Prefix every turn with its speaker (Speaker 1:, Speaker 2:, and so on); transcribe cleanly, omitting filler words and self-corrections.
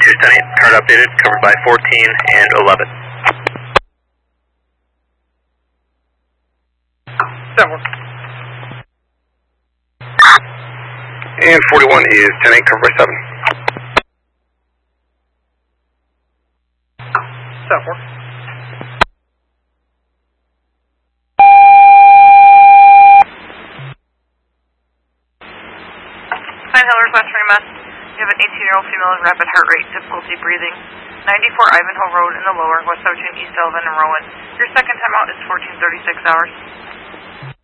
Speaker 1: Cheers 10-8, card updated, covered by 14 and 11.
Speaker 2: 7.
Speaker 3: And 41 is 10-8, covered by 7.
Speaker 2: 7-4.
Speaker 4: Request for EMS. You have an 18-year-old female with rapid heart rate, difficulty breathing. 94 Ivanhoe Road in the lower, West 17 East Elvin and Rowan. Your second time out is 1436 hours.